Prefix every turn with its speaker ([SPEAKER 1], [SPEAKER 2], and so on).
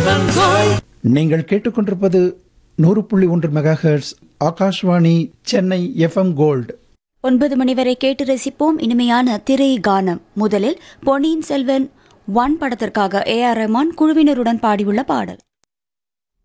[SPEAKER 1] நீங்கள் கேட்டுக்கொண்டிருப்பது 100.1 megahertz Akashvani Chennai FM gold.
[SPEAKER 2] 9 மணி வரை கேட்டு ரசிப்போம் இனிமையான திரை கானம். முதலில் பொன்னியின் செல்வன் 1 படத்திற்காக AR ரஹ்மான் குழுவினருடன் பாடியுள்ள பாடல்.